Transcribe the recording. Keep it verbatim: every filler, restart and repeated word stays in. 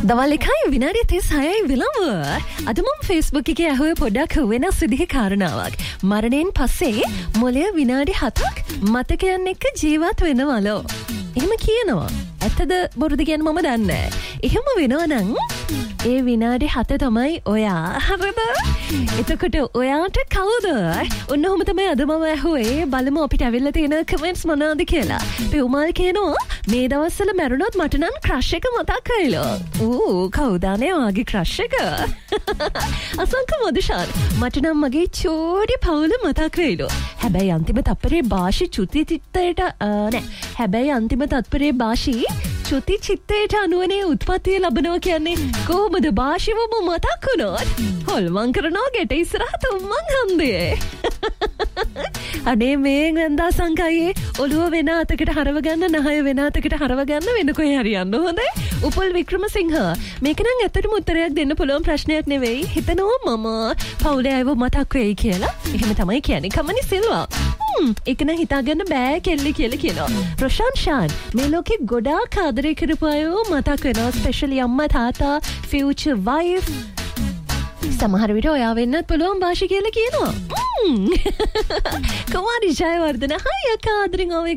දවල් එකයි විනාඩි තිස් හයයි විලව. අද මම Facebook එකේ ඇහුවේ පොඩ්ඩක් වෙනස් විදිහේ කාරණාවක්. මරණයෙන් පස්සේ මොළය විනාඩි හතක් මතකයන් එක්ක ජීවත් වෙනවලු. එහෙම කියනවා. ඇත්තද බොරුද කියන්නේ මම දන්නේ නැහැ. එහෙම වෙනවා නම් ඒ විනාඩි හත තමයි ඔයා. හරිද? එතකොට ඔයාට කවුද? ඔන්න ඔහොම තමයි අද මම ඇහුවේ. බලමු අපිට ඇවිල්ලා තියෙන කමෙන්ට්ස් මොනවද කියලා. පෙව්මාල් කියනවා මේ දවස්වල මැරුණොත් මට නම් ක්‍රෂ් එක මතක් වෙයිලු. ඌ කවුද අනේ වාගේ ක්‍රෂ් එක? අසංක මොදෂාන් මට නම් මගේ චෝඩි පවුල මතක් වෙයිලු. හැබැයි අන්තිම තත්පරේ භාෂි චුති චිත්තයට නෑ. හැබැයි අන්තිම තත්පරේ භාෂි චුති චිත්තයට අනුවනේ උත්පත්තිය ලැබනවා කියන්නේ කොහොමද භාෂිවම මතක් වුණොත් හොල්මන් කරනවා ගෙට ඉස්සරහ තුම්මන් හන්දේ. අනේ මේ ගන්දා සංකයේ ඔළුව වෙන අතකට හරව ගන්න නහය වෙන අතකට හරව ගන්න වෙන කොහේ හරි යන්න හොඳයි. උපල් වික්‍රමසිංහ මේක නම් ඇත්තටම උත්තරයක් දෙන්න පුළුවන් ප්‍රශ්නයක් නෙවෙයි. හිතනවා මම පවුලේ අයව මතක් වෙයි කියලා. එහෙම තමයි කියන්නේ. කමනි සිල්වා. හ්ම් ඒක නම් හිතාගන්න බෑ කෙල්ලි කියලා කියනවා. රොෂාන් ෂාන් මේ ලෝකේ ගොඩාක් ආදරය කරපු අයව මතක් වෙනවා. ස්පෙෂලි අම්මා තාත්තා ෆියුචර් වයිෆ් සමහර විට ඔයා වෙන්නත් පුළුවන් භාෂි කියලා කියනවා. කුමාරි ජයවර්ධන හයි අක්කා ආදරෙන් ආවේ